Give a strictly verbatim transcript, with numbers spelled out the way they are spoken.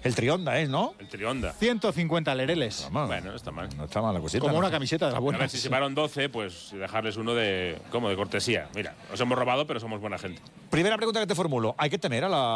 El Trionda es, ¿no? El Trionda. ciento cincuenta lereles. Vamos, Bueno, no está mal. no está mal la cosita. Como ¿no? una camiseta de la A buena. ver, si se llevaron doce, pues dejarles uno de, como de cortesía. Mira, os hemos robado, pero somos buena gente. Primera pregunta que te formulo. ¿Hay que temer a la